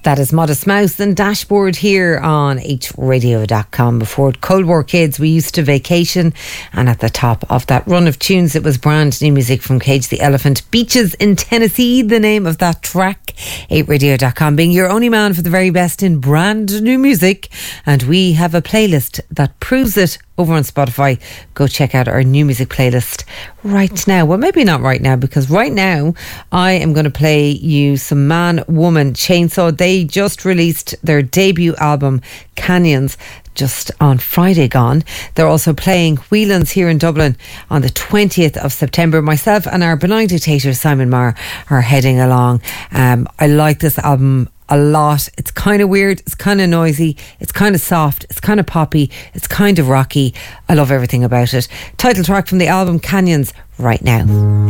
That is Modest Mouse and Dashboard here on hradio.com. Before Cold War Kids, we used to vacation, and at the top of that run of tunes, it was brand new music from Cage the Elephant. Beaches in Tennessee, the name of that track. 8radio.com being your only man for the very best in brand new music, and we have a playlist that proves it over on Spotify. Go check out our new music playlist right now. Well, maybe not right now, because right now I am going to play you some Man Woman Chainsaw. They just released their debut album Canyons just on Friday gone. They're also playing Whelan's here in Dublin on the 20th of September. Myself and our benign dictator Simon Marr are heading along. I like this album a lot. It's kind of weird, it's kind of noisy, it's kind of soft, it's kind of poppy, it's kind of rocky. I love everything about it. Title track from the album Canyons right now.